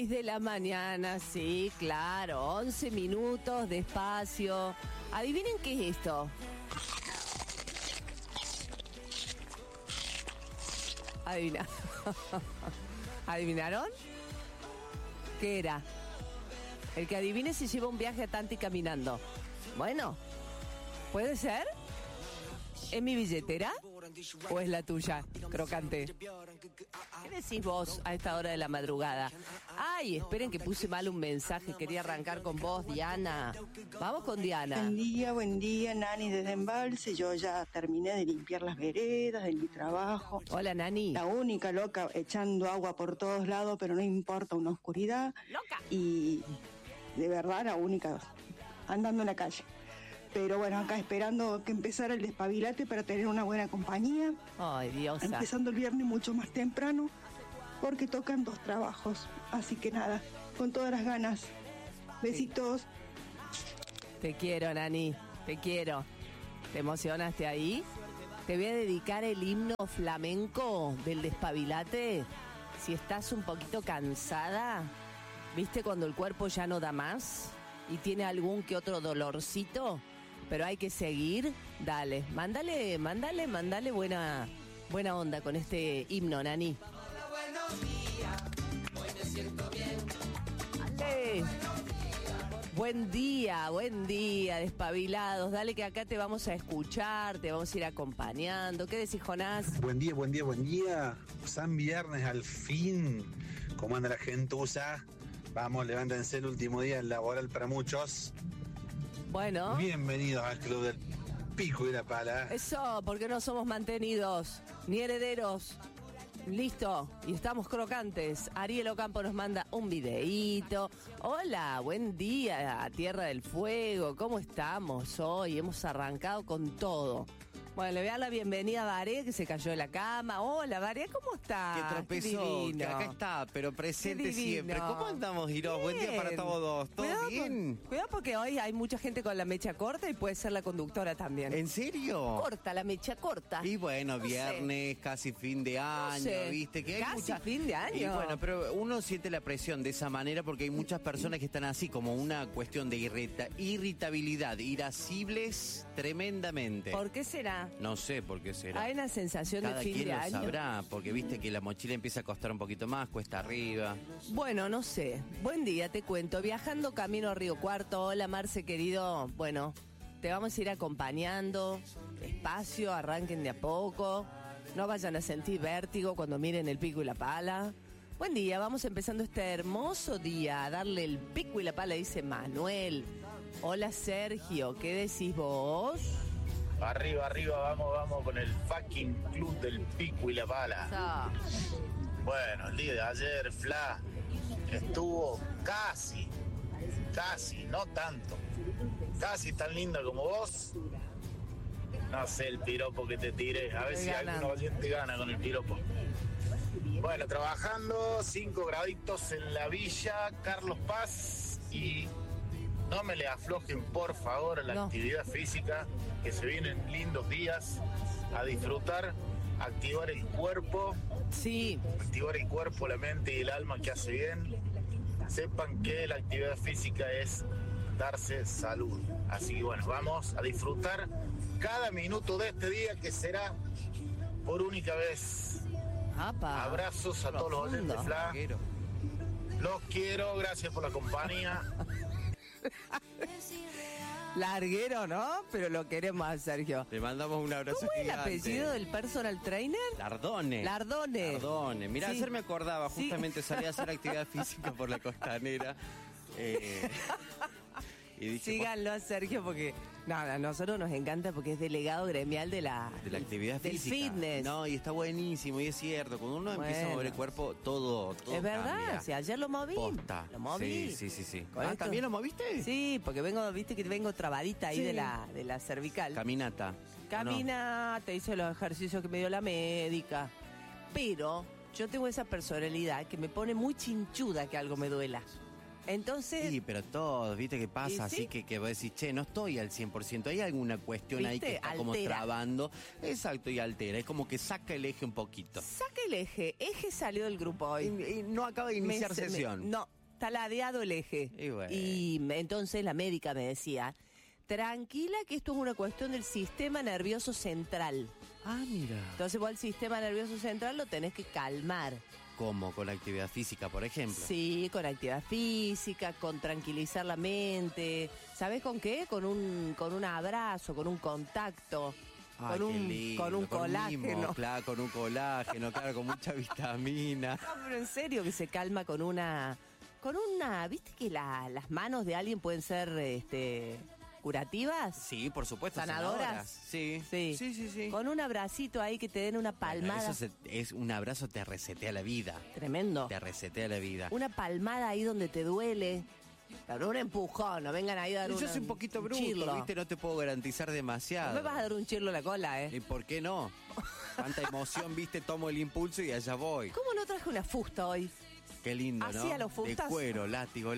De la mañana, sí, claro, 11 minutos, despacio. Adivinen qué es esto. ¿Adivinaron? ¿Qué era? El que adivine se lleva un viaje a Tanti caminando. Bueno, ¿puede ser? ¿Es mi billetera o es la tuya, crocante? ¿Qué decís vos a esta hora de la madrugada? Ay, esperen que puse mal un mensaje. Quería arrancar con vos, Diana. Vamos con Diana. Buen día, Nani desde Embalse. Yo ya terminé de limpiar las veredas de mi trabajo. Hola, Nani. La única loca echando agua por todos lados, pero no importa, una oscuridad. ¡Loca! Y de verdad la única andando en la calle. Pero bueno, acá esperando que empezara el despabilate para tener una buena compañía. Ay, Diosa. Empezando el viernes mucho más temprano, porque tocan 2 trabajos. Así que nada, con todas las ganas. Besitos. Te quiero, Nani, te quiero. ¿Te emocionaste ahí? Te voy a dedicar el himno flamenco del despabilate. Si estás un poquito cansada, ¿viste cuando el cuerpo ya no da más? Y tiene algún que otro dolorcito, pero hay que seguir. Dale, mándale buena onda con este himno, Nani. Hola, buenos días, hoy me siento bien. Dale. Buen día, despabilados. Dale que acá te vamos a escuchar, te vamos a ir acompañando. ¿Qué decís, Jonás? Buen día. San Viernes, al fin. ¿Cómo anda la gentuza? Vamos, levántense, el último día laboral para muchos. Bueno. Bienvenidos al Club del Pico y la Pala. Eso, porque no somos mantenidos, ni herederos. Listo, y estamos crocantes. Ariel Ocampo nos manda un videíto. Hola, buen día, Tierra del Fuego. ¿Cómo estamos hoy? Hemos arrancado con todo. Bueno, le voy a dar la bienvenida a Varé, que se cayó de la cama. Hola, Varé, ¿cómo estás? Que tropezó, que acá está, pero presente siempre. ¿Cómo andamos, Giró? Buen día para todos. ¿Todo bien? Cuidado porque hoy hay mucha gente con la mecha corta y puede ser la conductora también. ¿En serio? Corta, la mecha corta. Y bueno, No viernes, casi fin de año, ¿viste? Que hay casi fin de año. Y bueno, pero uno siente la presión de esa manera porque hay muchas personas que están así, como una cuestión de irritabilidad, irascibles tremendamente. ¿Por qué será? No sé por qué será. Hay una sensación Cada de fin quien de lo año. sabrá, porque viste que la mochila empieza a costar un poquito más, cuesta arriba. Bueno, no sé. Buen día, te cuento. Viajando camino a Río Cuarto. Hola, Marce, querido. Bueno, te vamos a ir acompañando. Despacio, arranquen de a poco. No vayan a sentir vértigo cuando miren el pico y la pala. Buen día, vamos empezando este hermoso día a darle el pico y la pala, dice Manuel. Hola, Sergio, ¿qué decís vos? Arriba, vamos con el fucking Club del Pico y la Pala. Bueno, el día de ayer, Fla, estuvo casi, no tanto, casi tan linda como vos. No sé el piropo que te tiré, a ver si algún oyente gana con el piropo. Bueno, trabajando, 5 graditos en la villa, Carlos Paz, y no me le aflojen por favor a la actividad física, que se vienen lindos días a disfrutar, activar el cuerpo, activar el cuerpo, la mente y el alma, que hace bien. Sepan que la actividad física es darse salud. Así que bueno, vamos a disfrutar cada minuto de este día, que será por única vez. Apa, abrazos a todos los oyentes, Fla. Los quiero, gracias por la compañía. Larguero, ¿no? Pero lo queremos a Sergio. Le mandamos un abrazo ¿Cómo es el gigante. apellido del personal trainer? Lardone. Mirá, Sí. ayer me acordaba, Sí. justamente salí a hacer actividad física por la costanera. Y dije, Síganlo a Sergio porque a nosotros nos encanta porque es delegado gremial de la actividad del física. fitness. No, y está buenísimo, y es cierto. Cuando uno empieza a mover el cuerpo, todo es verdad, cambia. si ayer lo moví. Posta. Lo moví. Sí. Con esto- ¿También lo moviste? Sí, porque viste que vengo trabadita ahí Sí. de la cervical. Caminata. Caminata, hice los ejercicios que me dio la médica. Pero yo tengo esa personalidad que me pone muy chinchuda que algo me duela. Entonces, Sí, pero todos, ¿viste qué pasa? ¿Y sí? Así que vos decís, che, no estoy al 100%. Hay alguna cuestión ahí ¿Viste? que está como Altera. trabando. Exacto, y altera. Es como que saca el eje un poquito. saca el eje. Eje salió del grupo hoy. Y no acaba de iniciar Me- sesión. no, está ladeado el eje. Y bueno. Entonces la médica me decía, tranquila que esto es una cuestión del sistema nervioso central. Ah, mira. Entonces vos el sistema nervioso central lo tenés que calmar. ¿Cómo? Con la actividad física, por ejemplo. Sí, con actividad física, con tranquilizar la mente. ¿Sabés con qué? Con un abrazo, con un contacto. Ay, con qué un, lindo, con un mimo, colágeno. claro, con un colágeno, claro, con mucha vitamina. No, pero en serio que se calma con una, ¿viste que las manos de alguien pueden ser curativas? Sí, por supuesto. ¿Sanadoras? Sí. Sí. Sí. Con un abracito ahí que te den una Bueno, palmada. es un abrazo, te resetea la vida. Tremendo. Te resetea la vida. Una palmada ahí donde te duele. Pero un empujón, no vengan ahí a dar Yo soy un poquito bruto, chirlo. ¿viste? No te puedo garantizar demasiado. No me vas a dar un chirlo en la cola, ¿Y por qué no? Cuánta emoción, ¿viste? Tomo el impulso y allá voy. ¿Cómo no traje una fusta hoy? Qué lindo, ¿no? Así a los De fustazos. cuero, látigo.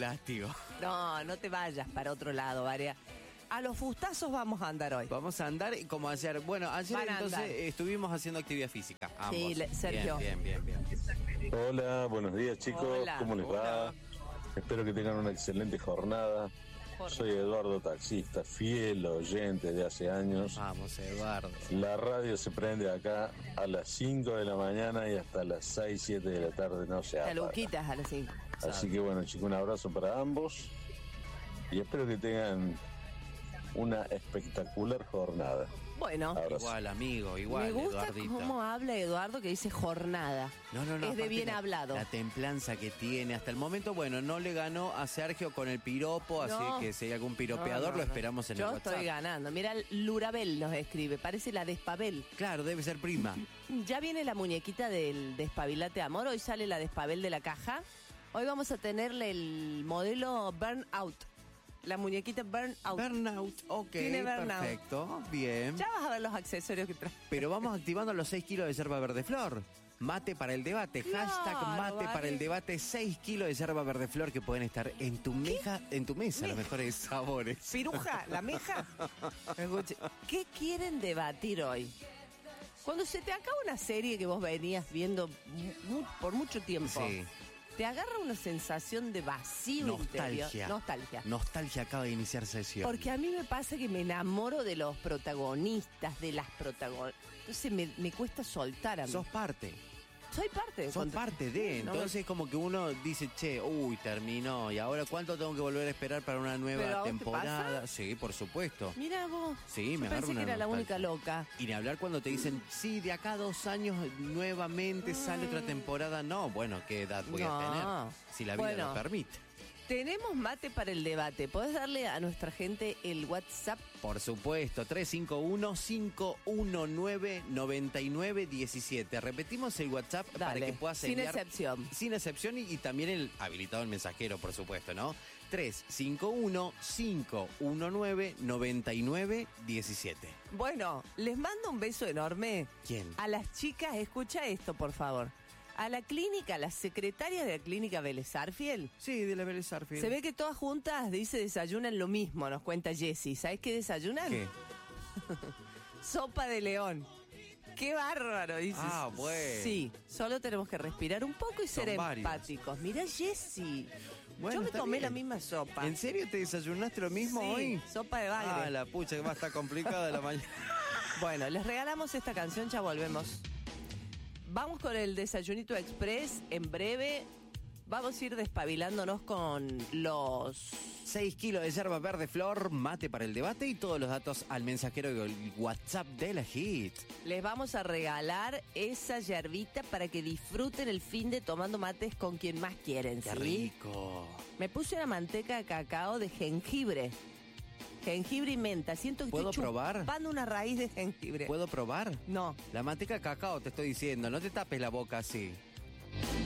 No te vayas para otro lado, Varia. A los fustazos vamos a andar hoy. Vamos a andar como ayer. Bueno, ayer Van a entonces andar. estuvimos haciendo actividad física. Ambos. Sí, Sergio. Bien. Hola, buenos días chicos, Hola. ¿cómo les va? Espero que tengan una excelente jornada. Soy Eduardo, taxista, fiel oyente de hace años. Vamos, Eduardo. La radio se prende acá a las 5 de la mañana y hasta las 6, 7 de la tarde no se Te apaga. lo quitas a las 5. Así que bueno chicos, un abrazo para ambos y espero que tengan una espectacular jornada. Bueno, Abrazo. Igual, amigo, igual, me gusta Eduardito. cómo habla Eduardo que dice jornada. No, Es de aparte bien hablado. La templanza que tiene. Hasta el momento, bueno, no le ganó a Sergio con el piropo, No. así que si hay algún piropeador, No. lo esperamos en Yo el WhatsApp. estoy ganando. Mira, Lurabel nos escribe, parece la Despabel. Claro, debe ser prima. Ya viene la muñequita del Despabilate Amor, hoy sale la Despabel de la caja. Hoy vamos a tenerle el modelo Burnout. La muñequita Burnout. Burnout, ok, Tiene burnout. perfecto, bien. Ya vas a ver los accesorios que trae. Pero vamos activando los 6 kilos de yerba verde flor. Mate para el debate, Claro, hashtag mate vale. para el debate, 6 kilos de yerba verde flor que pueden estar en tu mesa, los mejores sabores. Piruja, la meja. Escuche, ¿qué quieren debatir hoy? Cuando se te acaba una serie que vos venías viendo por mucho tiempo, Sí. te agarra una sensación de vacío Nostalgia. interior. Nostalgia. Nostalgia acaba de iniciar sesión. Porque a mí me pasa que me enamoro de los protagonistas, de las protagonistas. Entonces me cuesta soltar a mí. Sos parte. Soy parte. Son parte de, No, entonces como que uno dice, che, terminó, y ahora ¿cuánto tengo que volver a esperar para una ¿Pero a nueva vos te temporada? pasa? Sí, por supuesto. Mira vos. Sí, Yo me agarra pensé una que era la nostalgia. única loca. Y ni hablar cuando te dicen, sí, de acá a 2 años nuevamente sale otra temporada. No, bueno, ¿qué edad voy No. a tener? Si la vida Bueno. lo permite. Tenemos mate para el debate. ¿Podés darle a nuestra gente el WhatsApp? Por supuesto, 351-519-9917. Repetimos el WhatsApp para Dale, que puedas sin enviar... excepción. Sin excepción y también el habilitado el mensajero, por supuesto, ¿no? 351-519-9917. Bueno, les mando un beso enorme. ¿Quién? A las chicas, escucha esto, por favor. A la clínica, las secretarias de la clínica Vélez Arfiel, Sí, de la Vélez Arfield. se ve que todas juntas, dice, desayunan lo mismo, nos cuenta Jessy. ¿Sabes qué desayunan? ¿Qué? Sopa de león. ¡Qué bárbaro! Dice. Ah, bueno. Sí, solo tenemos que respirar un poco y ser Son varios. empáticos. Mira, Jessy. Bueno, Yo me está tomé bien. la misma sopa. ¿En serio te desayunaste lo mismo Sí, hoy? sopa de bagre. Ah, la pucha, que va a estar complicada la mañana. Bueno, les regalamos esta canción, ya volvemos. Vamos con el desayunito express en breve. Vamos a ir despabilándonos con los... 6 kilos de yerba verde flor, mate para el debate y todos los datos al mensajero del WhatsApp de la Hit. Les vamos a regalar esa yerbita para que disfruten el fin de tomando mates con quien más quieren, ¡Qué ¿sí? rico! Me puse una manteca de cacao de jengibre. Jengibre y menta. Siento que ¿Puedo estoy probar? chupando una raíz de jengibre. ¿Puedo probar? No. La manteca de cacao, te estoy diciendo, no te tapes la boca así.